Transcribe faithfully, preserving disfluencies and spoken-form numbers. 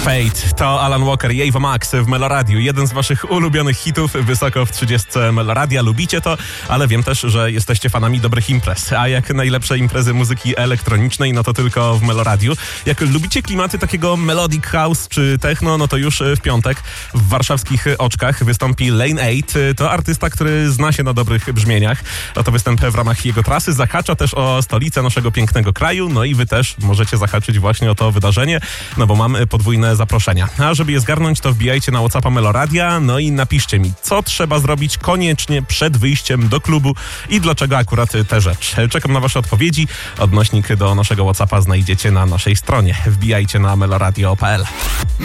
Fate to Alan Walker i Ava Max w Meloradiu. Jeden z waszych ulubionych hitów, wysoko w trzydziestce Meloradia. Lubicie to, ale wiem też, że jesteście fanami dobrych imprez. A jak najlepsze imprezy muzyki elektronicznej, no to tylko w Meloradiu. Jak lubicie klimaty takiego melodic house czy techno, no to już w piątek w warszawskich Oczkach wystąpi Lane osiem. To artysta, który zna się na dobrych brzmieniach. Oto występ w ramach jego trasy zahacza też o stolicę naszego pięknego kraju, no i wy też możecie zahaczyć właśnie o to wydarzenie, no bo mam podwójne zaproszenia. A żeby je zgarnąć, to wbijajcie na WhatsAppa Meloradia, no i napiszcie mi, co trzeba zrobić koniecznie przed wyjściem do klubu i dlaczego akurat tę rzecz. Czekam na wasze odpowiedzi. Odnośnik do naszego WhatsAppa znajdziecie na naszej stronie. Wbijajcie na meloradio kropka p l.